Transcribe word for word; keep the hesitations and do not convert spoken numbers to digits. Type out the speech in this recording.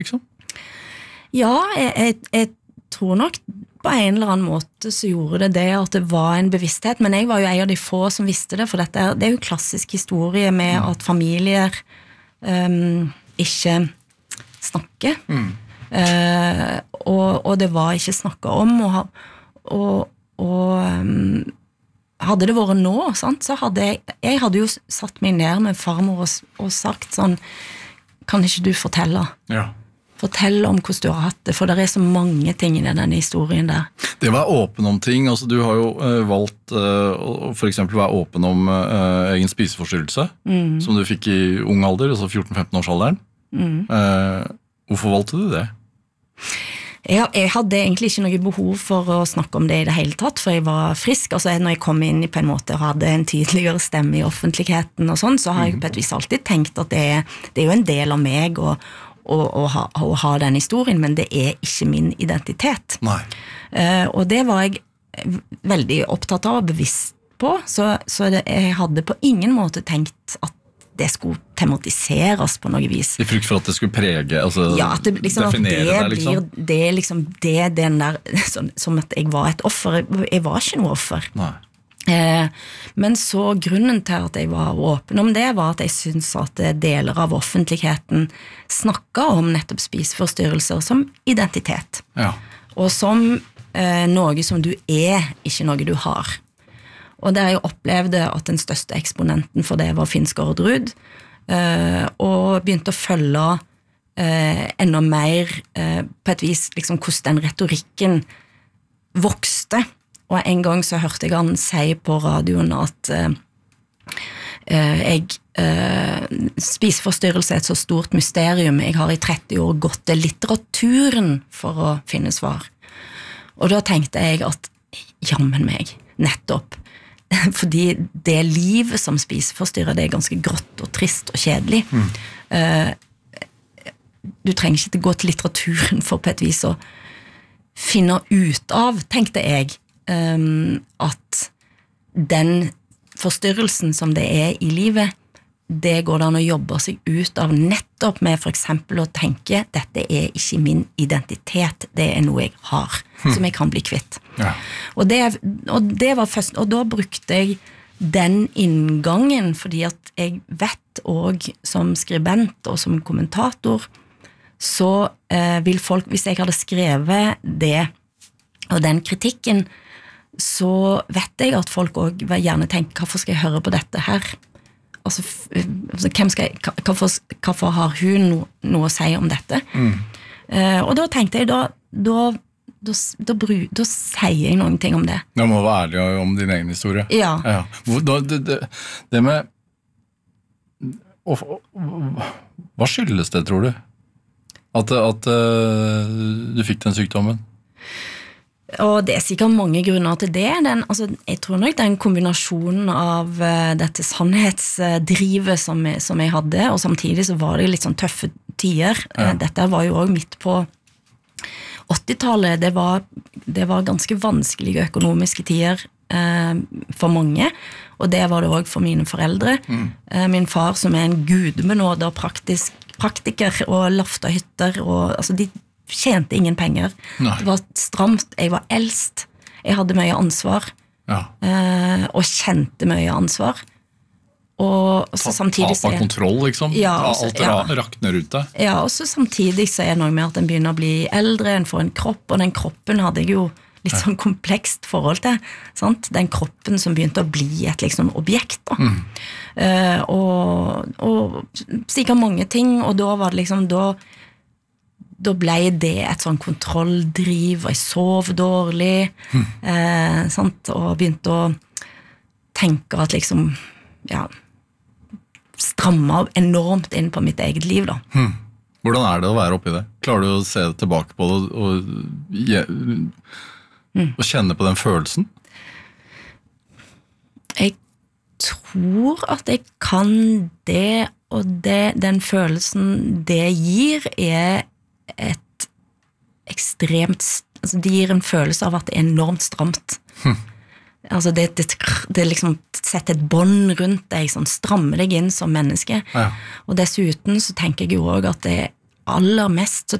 liksom? Ja, jeg, jeg, jeg tror nok på en eller annen måte så gjorde det det at det var en bevissthet, men jeg var jo en av de få som visste det, for dette er, det er jo klassisk historie med mm. at familier um, ikke snakker, mm. uh, og, og det var ikke snakket om, og, og, og um, hadde det vært nå, sant, så hadde jeg, jeg hadde jo satt meg ned med farmor og, og sagt sånn, kan ikke du fortelle? Ja. Fortell om hvordan du har hatt det, for det er så mange ting i denne historien der. Det å være åpen om ting, altså du har jo uh, valgt uh, å for eksempel være åpen om uh, egen spiseforstyrrelse, mm. som du fikk i ung alder, altså fjorten-femten års alderen. Mm. Uh, hvorfor valgte du det? Jeg, jeg hadde egentlig ikke noe behov for å snakke om det i det hele tatt, for jeg var frisk. Altså når jeg kom inn i på en måte og hadde en tydeligere stemme i offentligheten og sånn, så har jeg på et vis alltid tenkt at det er, det er jo en del av meg og Å, å, ha, å ha den historien, men det er ikke min identitet. Nei. Uh, og det var jeg veldig opptatt av og bevisst på, så, så det, jeg hadde på ingen måte tenkt at det skulle tematiseres på noe vis. I frykt for at det skulle prege, altså ja, at det, liksom, definere det deg, liksom? Blir, det liksom, det den der, som, som at jeg var et offer. Jeg var ikke noe offer. Nei. Eh, men så grunnen til at jeg var åpen om det var at jeg synes at deler av offentligheten snakket om nettopp spiseforstyrrelser som identitet ja. Og som eh, noe som du er, ikke noe du har, og der jeg opplevde at den største eksponenten for det var Finn Skårderud, eh, og begynte å følge eh, enda mer eh, på et vis liksom, hvordan den retorikken vokste. Og en gang så hørte jeg han si på radioen at uh, uh, jeg, uh, spiseforstyrrelse er et så stort mysterium. Jeg har i tretti år gått til litteraturen for å finne svar. Og da tenkte jeg at, jammen meg, nettopp. Fordi det livet som spiseforstyrrer, det er ganske grått og trist og kjedelig. Mm. Uh, du trenger ikke gå til litteraturen for på et vis å finne ut av, tenkte jeg, Um, at den forstyrrelsen som det er i livet, det går det an å jobbe seg ut av nettopp med for eksempel å tenke, dette er ikke min identitet, det er noe jeg har, hmm. som jeg kan bli kvitt. Ja. Og, det, og det var først, og da brukte jeg den inngangen, fordi at jeg vet også som skribent og som kommentator, så eh, vil folk, hvis jeg hadde skrevet det, og den kritikken, så vet jeg at folk også vil gjerne tenke, hvorfor skal jeg høre på dette her? Altså, hvem skal jeg, hvorfor, hvorfor har hun no, noe å si om dette? Mm. Uh, og da tenkte jeg, da, da, da, da, bru, da sier jeg noen ting om det. Da må du være ærlig om din egen historie. Ja. ja. Da, det, det, det med, og, og, hva skyldes det, tror du? At, at uh, du fikk den sykdommen? Og det er sikkert mange grunner til det. Den, altså, jeg tror nok det er en kombinasjon av uh, dette sannhetsdrivet som, som jeg hadde, og samtidig så var det litt sånn tøffe tider. Ja. Dette var jo også midt på åttitallet. Det var, det var ganske vanskelige økonomiske tider uh, for mange, og det var det også for mine foreldre. Mm. Uh, min far som er en gudbenåde og praktisk, praktiker og lafta hytter, og altså de tjente ingen penger. Nei. Det var stramt, jeg var eldst, jeg hadde mye ansvar, ja. eh, og kjente mye ansvar. Og, og så samtidig Tap av kontroll, liksom? Ja, også, alt ja. rakner ut det? Ja, og så samtidig så er det noe med at en begynner å bli eldre, en får en kropp, og den kroppen hadde jeg jo litt sånn komplekst forhold til, sant? Den kroppen som begynte å bli et liksom objekt, da. Mm. Eh, og, og sikkert mange ting, og da var det liksom, da da ble det et sånn kontrolldriv, og jeg sov dårlig, hmm. eh, sant? Og begynte å tenke at liksom, ja, stramme enormt inn på mitt eget liv da. Hmm. Hvordan er det å være oppi det? Klarer du å se tilbake på det og, og, og kjenne på den følelsen? Jeg tror at jeg kan det, og det, den følelsen det gir er et ekstremt, altså det gir en følelse av at det er enormt stramt. Hm. Altså det, det, det liksom setter et bånd rundt deg, sånn strammer deg inn som menneske. Ja. Og dessuten så tenker jeg jo også at det, aller mest så